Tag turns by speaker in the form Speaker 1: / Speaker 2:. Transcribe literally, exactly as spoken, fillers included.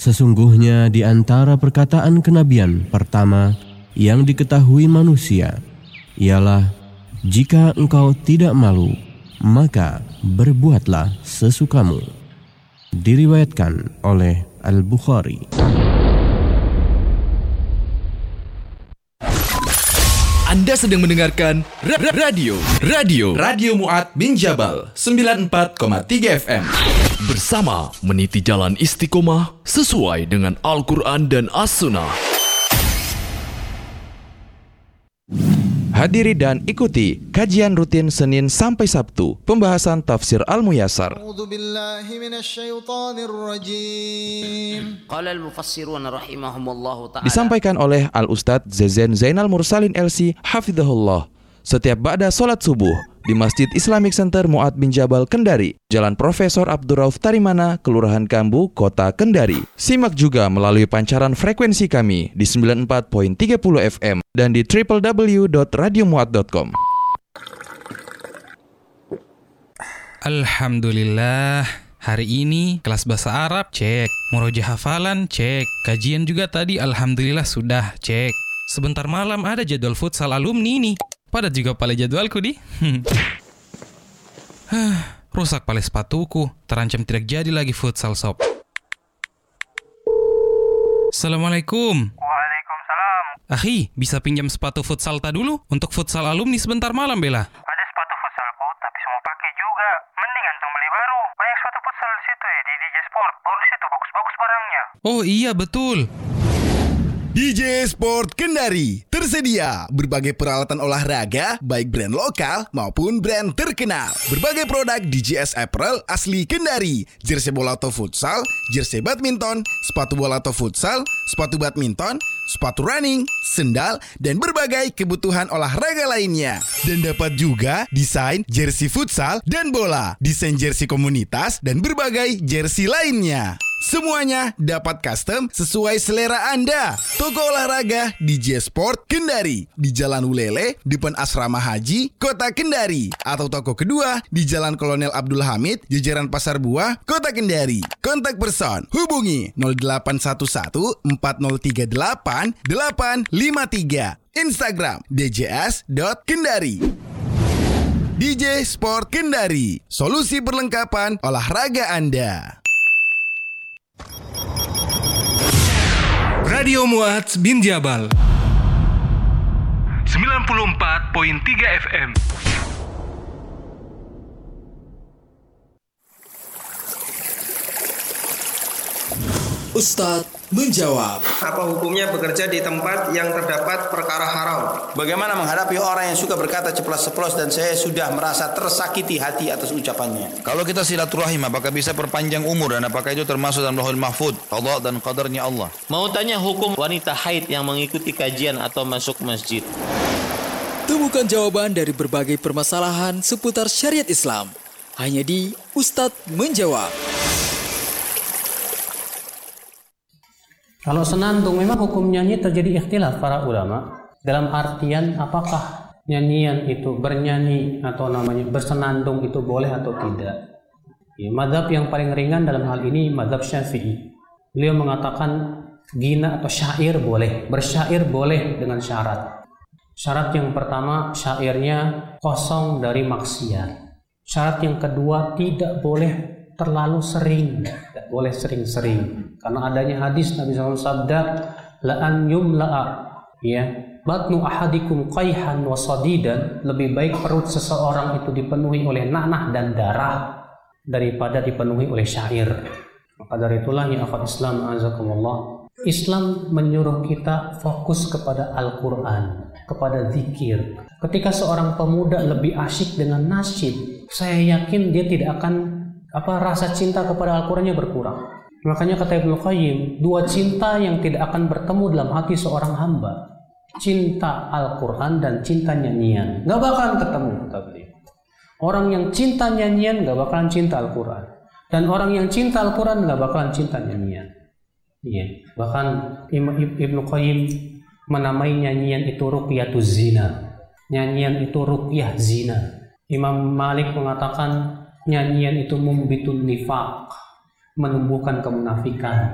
Speaker 1: Sesungguhnya di antara perkataan kenabian pertama yang diketahui manusia ialah, jika engkau tidak malu, maka berbuatlah sesukamu. Diriwayatkan oleh Al-Bukhari.
Speaker 2: Anda sedang mendengarkan ra- ra- radio Radio Radio Mu'ad bin Jabal sembilan puluh empat koma tiga F M. Bersama meniti jalan istiqomah sesuai dengan Al-Quran dan As-Sunnah.
Speaker 3: Hadiri dan ikuti kajian rutin Senin sampai Sabtu, pembahasan tafsir Al-Muyassar.
Speaker 4: A'udzu billahi minasyaitonir rajim.
Speaker 5: Qala al-mufassirun rahimahumullah ta'ala.
Speaker 3: Disampaikan oleh Al-Ustadz Zezen Zainal Mursalin L C Hafidhahullah setiap ba'da salat subuh di Masjid Islamic Center Mu'ad bin Jabal, Kendari, Jalan Profesor Abdurrauf Tarimana, Kelurahan Kambu, Kota Kendari. Simak juga melalui pancaran frekuensi kami di sembilan puluh empat koma tiga puluh F M dan di w w w dot radio muad dot com.
Speaker 6: Alhamdulillah, hari ini kelas bahasa Arab cek, murojaah hafalan cek, kajian juga tadi alhamdulillah sudah cek. Sebentar malam ada jadwal futsal alumni nih. Pada juga pale jadwalku di. Rusak pale sepatuku, terancam tidak jadi lagi futsal sob. Assalamualaikum.
Speaker 7: Waalaikumsalam.
Speaker 6: Akhi, bisa pinjam sepatu futsal ta dulu untuk futsal alumni sebentar malam bela?
Speaker 7: Ada sepatu futsalku, tapi semua pakai juga. Mending antum beli baru. Banyak sepatu futsal di situ ya, di D J Sport. Baru di situ bagus-bagus barangnya.
Speaker 6: Oh iya betul.
Speaker 8: D J Sport Kendari tersedia berbagai peralatan olahraga baik brand lokal maupun brand terkenal. Berbagai produk D J S apparel asli Kendari, jersey bola atau futsal, jersey badminton, sepatu bola atau futsal, sepatu badminton, sepatu running, sendal, dan berbagai kebutuhan olahraga lainnya. Dan dapat juga desain jersey futsal dan bola, desain jersey komunitas, dan berbagai jersey lainnya. Semuanya dapat custom sesuai selera Anda. Toko olahraga D J Sport Kendari di Jalan Ulele, depan Asrama Haji, Kota Kendari. Atau toko kedua di Jalan Kolonel Abdul Hamid, jajaran Pasar Buah, Kota Kendari. Kontak person hubungi nol delapan satu satu empat nol tiga delapan delapan lima tiga. Instagram d j s dot kendari. D J Sport Kendari, solusi perlengkapan olahraga Anda.
Speaker 9: Radio Mu'ad bin Jabal sembilan puluh empat koma tiga F M.
Speaker 2: Ustadz menjawab.
Speaker 10: Apa hukumnya bekerja di tempat yang terdapat perkara haram?
Speaker 11: Bagaimana menghadapi orang yang suka berkata ceplas-ceplos dan saya sudah merasa tersakiti hati atas ucapannya? Kalau kita silaturahim, apakah bisa perpanjang umur dan apakah itu termasuk dalam Lauhul Mahfuz, qada dan qadarnya Allah?
Speaker 5: Mau tanya hukum wanita haid yang mengikuti kajian atau masuk masjid?
Speaker 2: Temukan jawaban dari berbagai permasalahan seputar syariat Islam hanya di Ustadz Menjawab.
Speaker 12: Kalau senandung memang hukum nyanyi terjadi ikhtilaf para ulama dalam artian apakah nyanyian itu bernyanyi atau namanya bersenandung itu boleh atau tidak. Ya, mazhab yang paling ringan dalam hal ini mazhab Syafi'i. Beliau mengatakan gina atau syair boleh, bersyair boleh dengan syarat. Syarat yang pertama syairnya kosong dari maksiat. Syarat yang kedua tidak boleh terlalu sering, tidak boleh sering-sering, karena adanya hadis Nabi shallallahu alaihi wasallam sabda la an yumla'a ya batnu ahadikum qayhan wa sadidan, lebih baik perut seseorang itu dipenuhi oleh nanah dan darah daripada dipenuhi oleh syair. Maka dari itulah ya akhwat Islam azakumullah, Islam menyuruh kita fokus kepada Al-Quran, kepada zikir. Ketika seorang pemuda lebih asyik dengan nasyid, saya yakin dia tidak akan apa rasa cinta kepada Al-Qurannya berkurang. Makanya kata Ibnu Qayyim, dua cinta yang tidak akan bertemu dalam hati seorang hamba, cinta Al-Quran dan cinta nyanyian, gak bakalan ketemu, kata beliau. Orang yang cinta nyanyian gak bakalan cinta Al-Quran, dan orang yang cinta Al-Quran gak bakalan cinta nyanyian. Iya. Bahkan Ibnu Qayyim menamai nyanyian itu ruqyatuz zina. Nyanyian itu ruqyah zina. Imam Malik mengatakan nyanyian itu mumbitun nifaq, menumbuhkan kemunafikan.